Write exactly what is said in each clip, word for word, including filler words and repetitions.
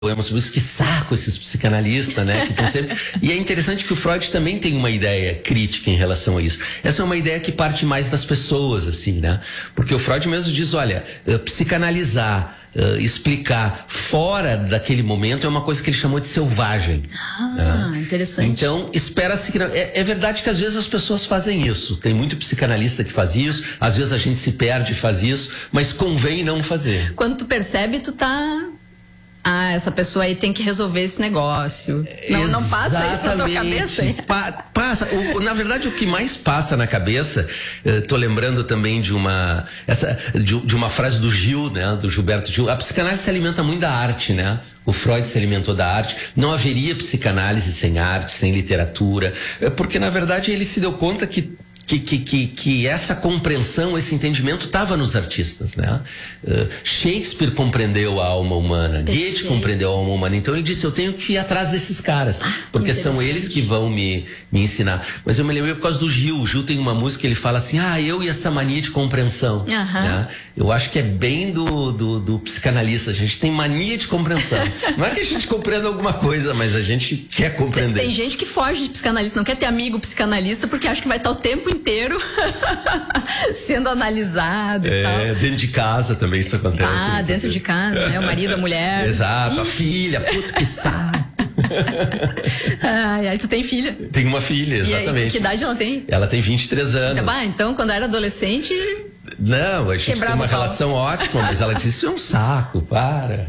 poemas sobre isso, que saco esses psicanalistas, né? Que tão sempre... E é interessante que o Freud também tem uma ideia crítica em relação a isso. Essa é uma ideia que parte mais das pessoas, assim, né? Porque o Freud mesmo diz, olha, psicanalizar, Uh, explicar fora daquele momento é uma coisa que ele chamou de selvagem. Ah, né? Interessante. Então, espera-se que... Não... É, é verdade que às vezes as pessoas fazem isso. Tem muito psicanalista que faz isso, às vezes a gente se perde e faz isso, mas convém não fazer. Quando tu percebe, tu tá... Ah, essa pessoa aí tem que resolver esse negócio. Não, não passa isso na tua cabeça? Hein? Pa passa. O, na verdade, o que mais passa na cabeça, uh, tô lembrando também de uma, essa, de, de uma frase do Gil, né? Do Gilberto Gil. A psicanálise se alimenta muito da arte, né? O Freud se alimentou da arte. Não haveria psicanálise sem arte, sem literatura. Porque, na verdade, ele se deu conta que Que, que, que, que essa compreensão, esse entendimento estava nos artistas, né? Uh, Shakespeare compreendeu a alma humana, Perfeito. Goethe compreendeu a alma humana, então ele disse, eu tenho que ir atrás desses caras, ah, porque são eles que vão me, me ensinar. Mas eu me lembrei por causa do Gil. O Gil tem uma música que ele fala assim, ah, eu e essa mania de compreensão. Uhum. Né? Eu acho que é bem do, do, do psicanalista, a gente tem mania de compreensão. Não é que a gente compreenda alguma coisa, mas a gente quer compreender. Tem, tem gente que foge de psicanalista, não quer ter amigo psicanalista, porque acha que vai estar o tempo inteiro sendo analisado e é, tal. Dentro de casa também isso acontece. Ah, dentro vezes. de casa, né? O marido, a mulher. Exato, Ixi. A filha, putz, que saco. Ai, ai, tu tem filha? Tem uma filha, exatamente. E aí, que idade ela tem? Ela tem vinte e três anos. Então, bah, então quando era adolescente... Não, a gente tem uma pau. relação ótima, mas ela disse, isso é um saco, para.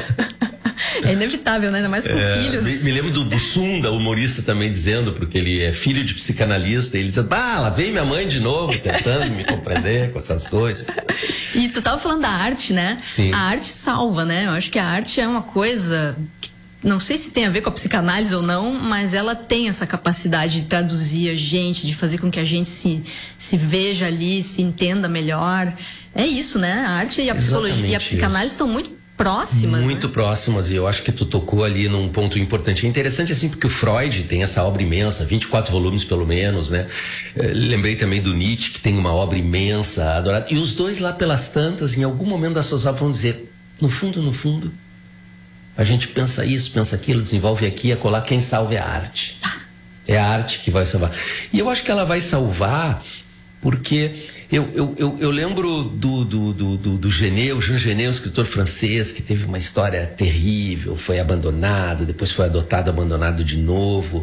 É inevitável, né? Ainda mais com é, filhos. Me, me lembro do Bussunda, humorista, também dizendo, porque ele é filho de psicanalista, e ele dizendo, ah, lá vem minha mãe de novo, tentando me compreender com essas coisas. E tu tava falando da arte, né? Sim. A arte salva, né? Eu acho que a arte é uma coisa... Não sei se tem a ver com a psicanálise ou não, mas ela tem essa capacidade de traduzir a gente, de fazer com que a gente se, se veja ali, se entenda melhor. É isso, né? A arte e a psicologia Exatamente e a psicanálise isso. Estão muito próximas. Muito né? próximas, e eu acho que tu tocou ali num ponto importante. É interessante assim, porque o Freud tem essa obra imensa, vinte e quatro volumes pelo menos, né? Eh, lembrei também do Nietzsche, que tem uma obra imensa, adorada. E os dois lá pelas tantas, em algum momento das suas obras vão dizer, no fundo, no fundo, a gente pensa isso, pensa aquilo, desenvolve aqui, acolá, quem salva é a arte. É a arte que vai salvar. E eu acho que ela vai salvar porque eu, eu, eu, eu lembro do, do, do, do, do Genet, o Jean Genet, um escritor francês que teve uma história terrível, foi abandonado, depois foi adotado, abandonado de novo,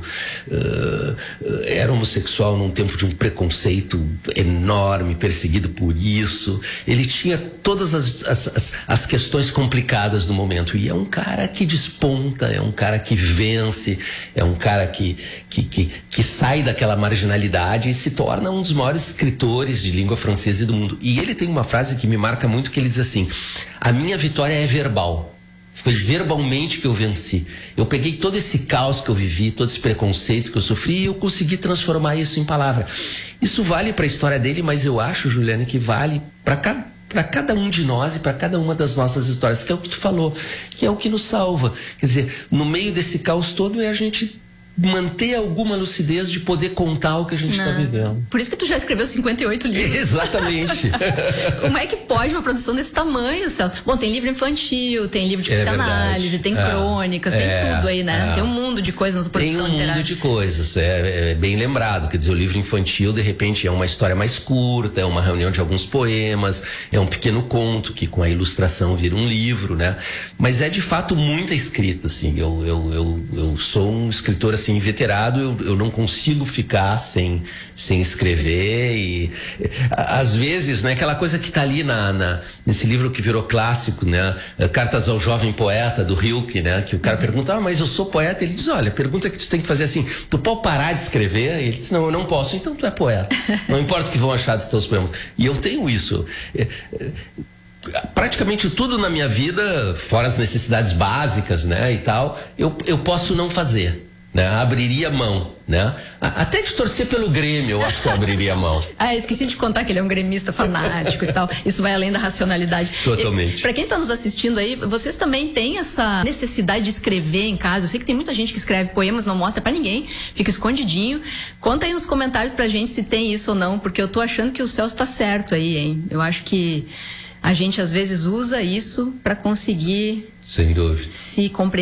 uh, era homossexual num tempo de um preconceito enorme, perseguido por isso. Ele tinha todas as, as, as, as questões complicadas do momento, e é um cara que desponta, é um cara que vence, é um cara que, que, que, que sai daquela marginalidade e se torna um dos maiores escritores de língua francesa e do mundo. E ele tem uma frase que me marca muito, que ele diz assim, a minha vitória é verbal. Foi verbalmente que eu venci. Eu peguei todo esse caos que eu vivi, todo esse preconceito que eu sofri, e eu consegui transformar isso em palavra. Isso vale para a história dele, mas eu acho, Juliane, que vale para cada para cada um de nós e para cada uma das nossas histórias, que é o que tu falou, que é o que nos salva. Quer dizer, no meio desse caos todo é a gente manter alguma lucidez de poder contar o que a gente está vivendo. Por isso que tu já escreveu cinquenta e oito livros. Exatamente. Como é que pode uma produção desse tamanho, Celso? Bom, tem livro infantil, tem livro de é psicanálise, verdade. tem é. crônicas, é. tem tudo aí, né? É. Tem um mundo de coisas na tua produção literária. Tem um literária. mundo de coisas, é, é bem lembrado. Quer dizer, o livro infantil, de repente, é uma história mais curta, é uma reunião de alguns poemas, é um pequeno conto que com a ilustração vira um livro, né? Mas é de fato muita escrita, assim. Eu, eu, eu, eu sou um escritor, assim, veterado. Eu, eu não consigo ficar sem, sem escrever e às vezes, né, aquela coisa que está ali na, na, nesse livro que virou clássico, né, Cartas ao Jovem Poeta, do Rilke, né, que o cara pergunta, ah, mas eu sou poeta. Ele diz, olha, a pergunta que tu tem que fazer assim, tu pode parar de escrever? E ele diz, não, eu não posso. Então tu é poeta, não importa o que vão achar dos teus poemas. E eu tenho isso. É, é, praticamente tudo na minha vida, fora as necessidades básicas, né, e tal, eu, eu posso não fazer. Né? Abriria mão, né? Até de torcer pelo Grêmio, eu acho que eu abriria mão. Ah, esqueci de contar que ele é um gremista fanático e tal. Isso vai além da racionalidade. Totalmente. Para quem está nos assistindo aí, vocês também têm essa necessidade de escrever em casa. Eu sei que tem muita gente que escreve poemas, não mostra para ninguém, fica escondidinho. Conta aí nos comentários pra gente se tem isso ou não, porque eu tô achando que o Celso tá certo aí, hein? Eu acho que a gente às vezes usa isso para conseguir Sem dúvida. Se compreender